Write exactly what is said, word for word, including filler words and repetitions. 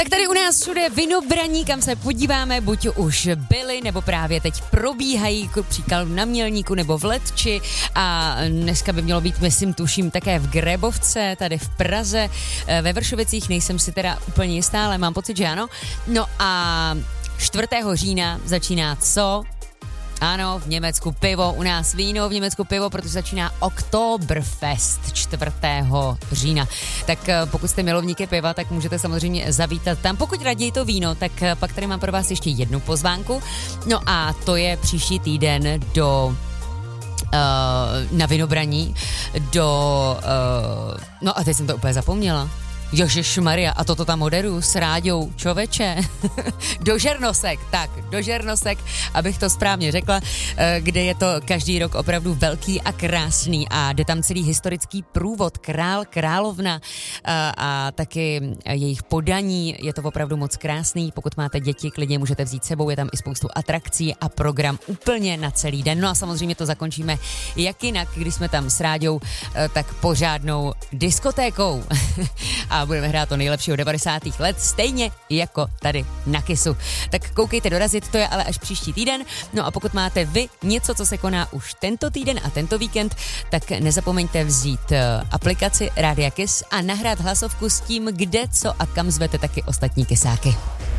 Tak tady u nás všude Vinobraní, kam se podíváme, buď už byli, nebo právě teď probíhají, příklad na Mělníku nebo v Letči, a dneska by mělo být, myslím, tuším, také v Grebovce, tady v Praze, ve Vršovicích, nejsem si teda úplně jistá, ale mám pocit, že ano. No a čtvrtého října začíná co? Ano, v Německu pivo, u nás víno, v Německu pivo, protože začíná Oktoberfest čtvrtého října. Tak pokud jste milovníky piva, tak můžete samozřejmě zavítat tam. Pokud raději to víno, tak pak tady mám pro vás ještě jednu pozvánku. No a to je příští týden do... Uh, na Vinobraní, do... Uh, no a teď jsem to úplně zapomněla. Ježišmarja, a toto tam moderuju s Ráďou, čověče. Do Žernosek, tak, do Žernosek, abych to správně řekla, kde je to každý rok opravdu velký a krásný a jde tam celý historický průvod, král, královna a, a taky jejich podaní, je to opravdu moc krásný, pokud máte děti, klidně můžete vzít sebou, je tam i spoustu atrakcí a program úplně na celý den. No a samozřejmě to zakončíme jak jinak, když jsme tam s Ráďou, tak pořádnou diskotékou. A budeme hrát to nejlepšího devadesátých let, stejně jako tady na Kissu. Tak koukejte dorazit, to je ale až příští týden. No a pokud máte vy něco, co se koná už tento týden a tento víkend, tak nezapomeňte vzít uh, aplikaci Rádia Kiss a nahrát hlasovku s tím, kde, co a kam zvete taky ostatní kisáky.